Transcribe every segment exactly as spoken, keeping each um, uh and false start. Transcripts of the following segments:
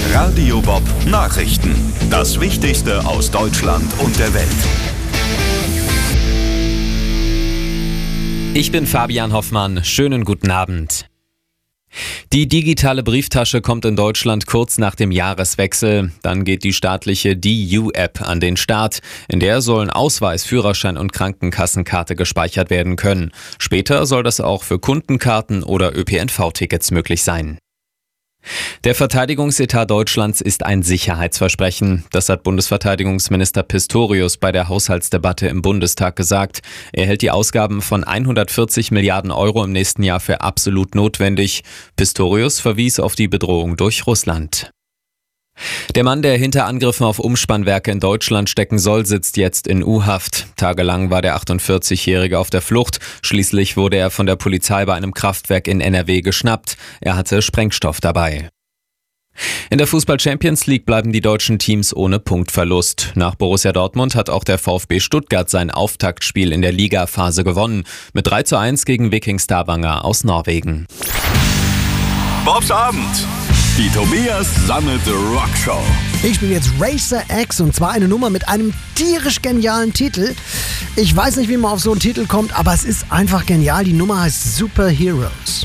Radio Bob Nachrichten. Das Wichtigste aus Deutschland und der Welt. Ich bin Fabian Hoffmann. Schönen guten Abend. Die digitale Brieftasche kommt in Deutschland kurz nach dem Jahreswechsel. Dann geht die staatliche D U-App an den Start. In der sollen Ausweis, Führerschein und Krankenkassenkarte gespeichert werden können. Später soll das auch für Kundenkarten oder Ö P N V-Tickets möglich sein. Der Verteidigungsetat Deutschlands ist ein Sicherheitsversprechen. Das hat Bundesverteidigungsminister Pistorius bei der Haushaltsdebatte im Bundestag gesagt. Er hält die Ausgaben von hundertvierzig Milliarden Euro im nächsten Jahr für absolut notwendig. Pistorius verwies auf die Bedrohung durch Russland. Der Mann, der hinter Angriffen auf Umspannwerke in Deutschland stecken soll, sitzt jetzt in U-Haft. Tagelang war der achtundvierzigjährige auf der Flucht. Schließlich wurde er von der Polizei bei einem Kraftwerk in N R W geschnappt. Er hatte Sprengstoff dabei. In der Fußball-Champions League bleiben die deutschen Teams ohne Punktverlust. Nach Borussia Dortmund hat auch der VfB Stuttgart sein Auftaktspiel in der Ligaphase gewonnen. Mit drei zu eins gegen Viking Stavanger aus Norwegen. Bobs Abend. Die Tobias Sammet Rockshow. Ich spiele jetzt Racer X und zwar eine Nummer mit einem tierisch genialen Titel. Ich weiß nicht, wie man auf so einen Titel kommt, aber es ist einfach genial. Die Nummer heißt Superheroes.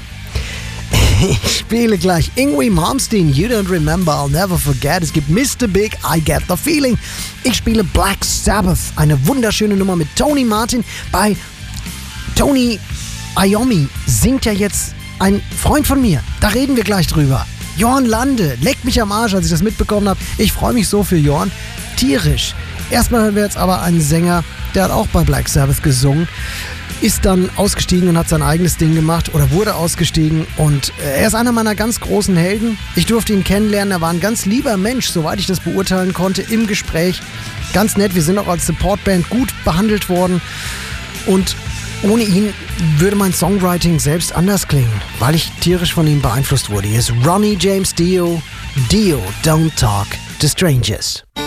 Ich spiele gleich Yngwie Malmsteen, You Don't Remember, I'll Never Forget. Es gibt Mister Big, I Get the Feeling. Ich spiele Black Sabbath, eine wunderschöne Nummer mit Tony Martin. Bei Tony Iommi singt ja jetzt ein Freund von mir. Da reden wir gleich drüber. Jorn Lande, leckt mich am Arsch, als ich das mitbekommen habe. Ich freue mich so für Jorn. Tierisch. Erstmal hören wir jetzt aber einen Sänger, der hat auch bei Black Sabbath gesungen, ist dann ausgestiegen und hat sein eigenes Ding gemacht oder wurde ausgestiegen und er ist einer meiner ganz großen Helden. Ich durfte ihn kennenlernen, er war ein ganz lieber Mensch, soweit ich das beurteilen konnte, im Gespräch. Ganz nett, wir sind auch als Supportband gut behandelt worden und ohne ihn würde mein Songwriting selbst anders klingen, weil ich tierisch von ihm beeinflusst wurde. Hier ist Ronnie James Dio, Dio, Don't Talk to Strangers.